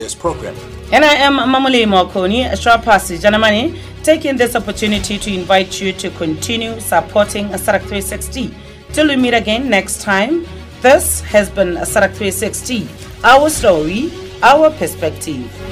this program. And I am Mamuli Mokoni, a short passage, Janamani, taking this opportunity to invite you to continue supporting Sarak 360. Till we meet again next time, this has been Sarak 360, our story, our perspective.